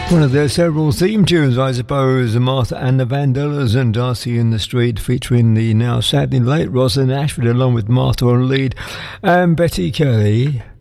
One of their several theme tunes, I suppose, Martha and the Vandellas and Darcy in the Street, featuring the now sadly late Rosalind Ashford along with Martha on lead and Betty Kelly.